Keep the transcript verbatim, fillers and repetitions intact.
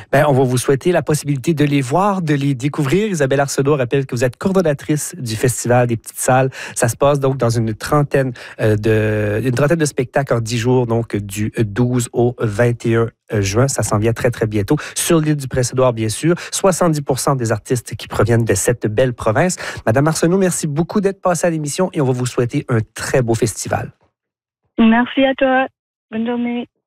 Ben, on va vous souhaiter la possibilité de les voir, de les découvrir. Isabelle Arsenault rappelle que vous êtes coordonnatrice du Festival des Petites Salles. Ça se passe donc dans une trentaine euh, de, une trentaine de spectacles en dix jours, donc du douze au vingt et un juin. Ça s'en vient très, très bientôt. Sur l'île du Prince-Édouard, bien sûr. soixante-dix pour cent des artistes qui proviennent de cette belle province. Madame Arsenault, merci beaucoup d'être passée à l'émission et on va vous souhaiter un très beau festival. Merci à toi. Bonne journée.